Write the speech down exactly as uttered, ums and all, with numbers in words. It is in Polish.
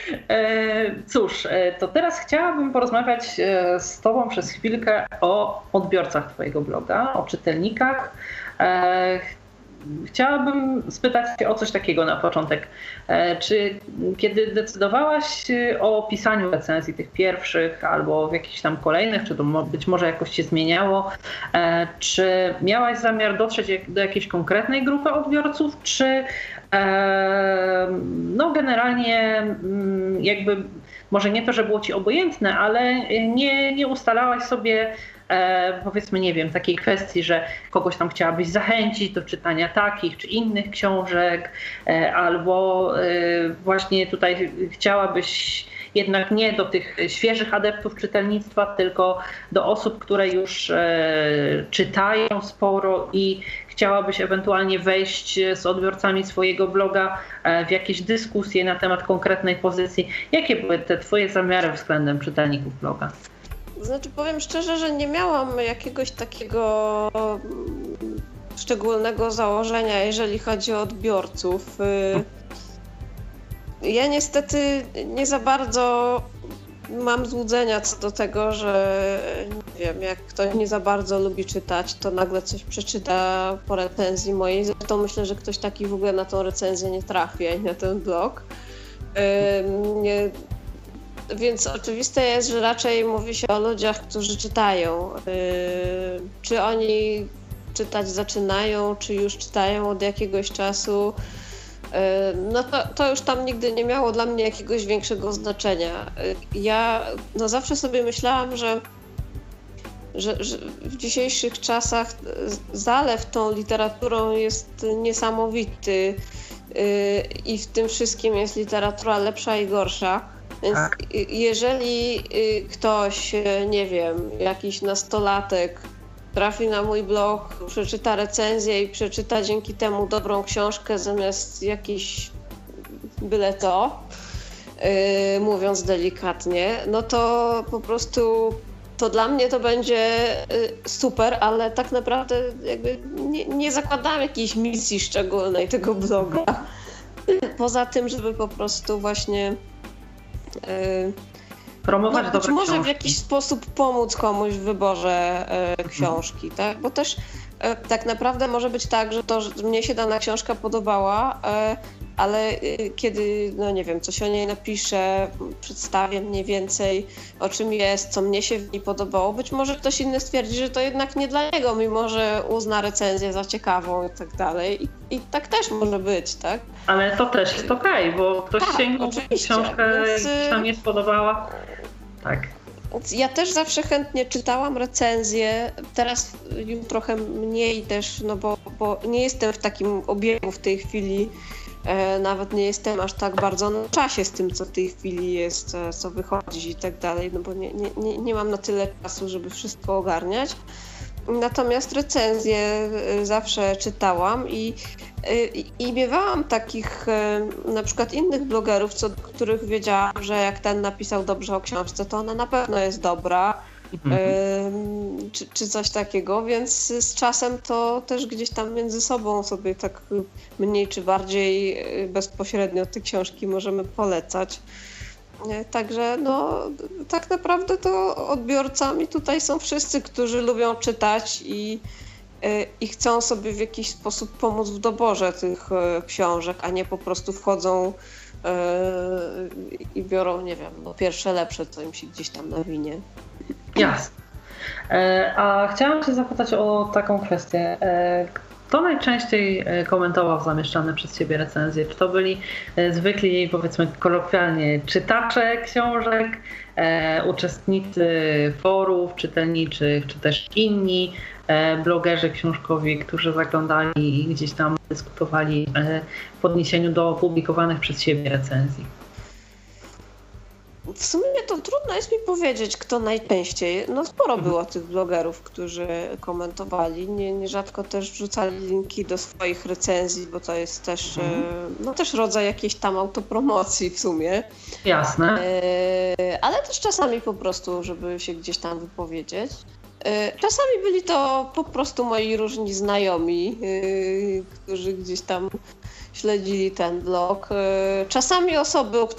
E, Cóż, e, to teraz chciałabym porozmawiać e, z Tobą przez chwilkę o odbiorcach Twojego bloga, o czytelnikach. E, Chciałabym spytać Cię o coś takiego na początek. E, Czy kiedy decydowałaś o pisaniu recenzji tych pierwszych albo w jakichś tam kolejnych, czy to mo- być może jakoś się zmieniało, e, czy miałaś zamiar dotrzeć jak- do jakiejś konkretnej grupy odbiorców, czy e, no generalnie mm, jakby może nie to, że było Ci obojętne, ale nie, nie ustalałaś sobie e, powiedzmy, nie wiem, takiej kwestii, że kogoś tam chciałabyś zachęcić do czytania takich czy innych książek, e, albo e, właśnie tutaj chciałabyś jednak nie do tych świeżych adeptów czytelnictwa, tylko do osób, które już e, czytają sporo i chciałabyś ewentualnie wejść z odbiorcami swojego bloga e, w jakieś dyskusje na temat konkretnej pozycji. Jakie były te Twoje zamiary względem czytelników bloga? Znaczy, powiem szczerze, że nie miałam jakiegoś takiego szczególnego założenia, jeżeli chodzi o odbiorców. Ja niestety nie za bardzo mam złudzenia co do tego, że nie wiem, jak ktoś nie za bardzo lubi czytać, to nagle coś przeczyta po recenzji mojej. Zresztą myślę, że ktoś taki w ogóle na tą recenzję nie trafi, ani na ten blog. Nie, Więc oczywiste jest, że raczej mówi się o ludziach, którzy czytają. Yy, czy oni czytać zaczynają, czy już czytają od jakiegoś czasu, yy, no to, to już tam nigdy nie miało dla mnie jakiegoś większego znaczenia. Yy, ja no zawsze sobie myślałam, że, że, że w dzisiejszych czasach zalew tą literaturą jest niesamowity yy, i w tym wszystkim jest literatura lepsza i gorsza. Więc tak. Jeżeli ktoś, nie wiem, jakiś nastolatek trafi na mój blog, przeczyta recenzję i przeczyta dzięki temu dobrą książkę zamiast jakiś byle to, yy, mówiąc delikatnie, no to po prostu to dla mnie to będzie super, ale tak naprawdę jakby nie, nie zakładam jakiejś misji szczególnej tego bloga. Poza tym, żeby po prostu właśnie promować no, dobre być może książki. w jakiś sposób pomóc komuś w wyborze e, książki, tak? Bo też e, tak naprawdę może być tak, że to, że mnie się dana książka podobała, e, ale e, kiedy, no nie wiem, coś o niej napiszę, przedstawię mniej więcej, o czym jest, co mnie się w niej podobało, być może ktoś inny stwierdzi, że to jednak nie dla niego, mimo że uzna recenzję za ciekawą i tak dalej. I, i tak też może być, tak? Ale to też jest okej, okay, bo ktoś tak, sięgnął po książkę, więc ci tam nie spodobała. Tak. Ja też zawsze chętnie czytałam recenzje, teraz już trochę mniej też, no bo, bo nie jestem w takim obiegu w tej chwili, e, nawet nie jestem aż tak bardzo na czasie z tym, co w tej chwili jest, co wychodzi i tak dalej, no bo nie, nie, nie, nie mam na tyle czasu, żeby wszystko ogarniać. Natomiast recenzje zawsze czytałam i, i, i miewałam takich na przykład innych blogerów, co do których wiedziałam, że jak ten napisał dobrze o książce, to ona na pewno jest dobra, mhm. y, czy, czy coś takiego, więc z czasem to też gdzieś tam między sobą sobie tak mniej czy bardziej bezpośrednio te książki możemy polecać. Także no tak naprawdę to odbiorcami tutaj są wszyscy, którzy lubią czytać i, i chcą sobie w jakiś sposób pomóc w doborze tych książek, a nie po prostu wchodzą i biorą, nie wiem, no pierwsze lepsze, co im się gdzieś tam nawinie. Jasne. A chciałam Cię zapytać o taką kwestię. Kto najczęściej komentował zamieszczane przez Ciebie recenzje? Czy to byli zwykli, powiedzmy kolokwialnie, czytacze książek, e, uczestnicy forów czytelniczych, czy też inni e, blogerzy książkowi, którzy zaglądali i gdzieś tam dyskutowali e, w odniesieniu do opublikowanych przez siebie recenzji? W sumie to trudno jest mi powiedzieć, kto najczęściej. No sporo było tych blogerów, którzy komentowali. Nie, nierzadko też wrzucali linki do swoich recenzji, bo to jest też, mhm. no, też rodzaj jakiejś tam autopromocji w sumie. Jasne. E, ale też czasami po prostu, żeby się gdzieś tam wypowiedzieć. E, czasami byli to po prostu moi różni znajomi, e, którzy gdzieś tam śledzili ten blog. E, czasami osoby, o